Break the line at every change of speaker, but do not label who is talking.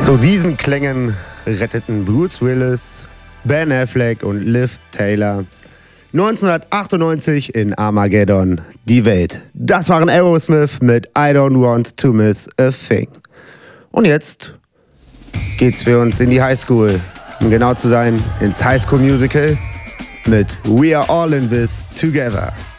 Zu diesen Klängen retteten Bruce Willis, Ben Affleck und Liv Taylor 1998 in Armageddon die Welt. Das waren Aerosmith mit I Don't Want to Miss a Thing. Und jetzt geht's für uns in die Highschool, um genau zu sein, ins Highschool Musical mit We Are All in This Together.